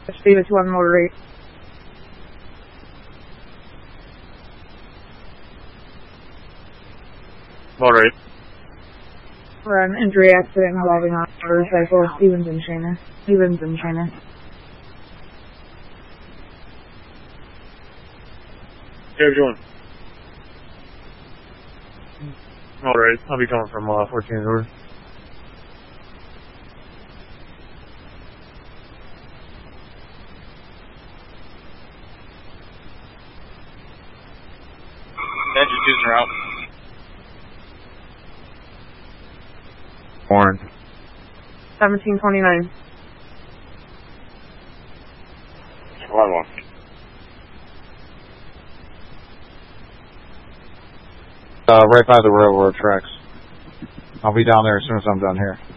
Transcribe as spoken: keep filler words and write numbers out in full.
Davis one motor eight. Motor eight. For an injury accident involving a motorcycle, Stevens and Trainer. Stevens and Trainer. Davis one. Motor eight. I'll be coming from uh, fourteen over. Engine two's en route. Warren. seventeen twenty-nine. One one. Uh, right by the railroad tracks. I'll be down there as soon as I'm done here.